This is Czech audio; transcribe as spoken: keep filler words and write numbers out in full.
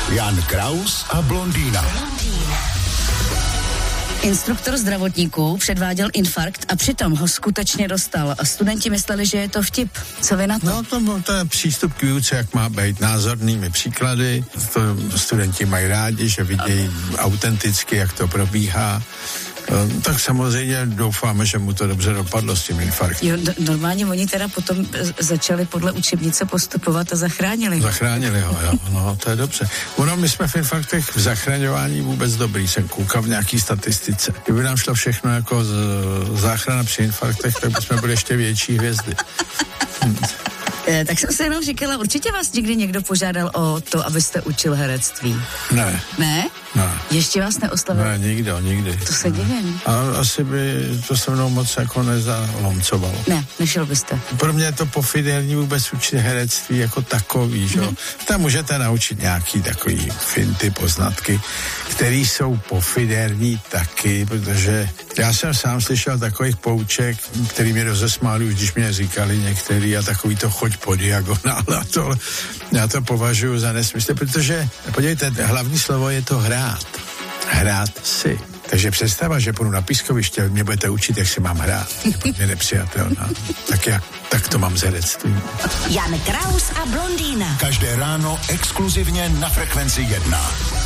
Jan Kraus a blondýna. Instruktor zdravotníků předváděl infarkt a přitom ho skutečně dostal. Studenti mysleli, že je to vtip. Co vy na to? No to, to je přístup k výuce, jak má být, názornými příklady. To studenti mají rádi, že vidějí autenticky, jak to probíhá. Tak samozřejmě doufáme, že mu to dobře dopadlo s tím infarktem. Jo, d- normálně oni teda potom začali podle učebnice postupovat a zachránili ho. Zachránili ho, jo, no, to je dobře. Ono, my jsme v infarktech v zachraňování vůbec dobrý, jsem koukal v nějaký statistice. Kdyby nám šlo všechno jako z, záchrana při infarktech, tak bychom byli ještě větší hvězdy. Hm. E, tak jsem se jenom říkala, určitě vás někdy někdo požádal o to, abyste učil herectví. Ne. Ne? Ne. Ještě vás neoslavil? Ne, nikdo, nikdy. To se divím. A asi by to se mnou moc jako nezalomcovalo. Ne, nešel byste. Pro mě je to pofidérní vůbec učit herectví jako takový, že jo. Mm-hmm. Tam můžete naučit nějaký takový finty, poznatky, který jsou pofidérní taky, protože já jsem sám slyšel takových pouček, který mě rozesmáli, už když mě říkali některý a takový to choď po diagonále a to, já to považuji za nesmysl, protože, podívejte, hlavní slovo je to hrát. Hrát si. Takže představa, že půjdu na pískoviště, mě budete učit, jak si mám hrát. Je mě nepřijatelná. Tak já, tak to mám z herectví. Jan Kraus a blondýna. Každé ráno exkluzivně na Frekvenci jedna.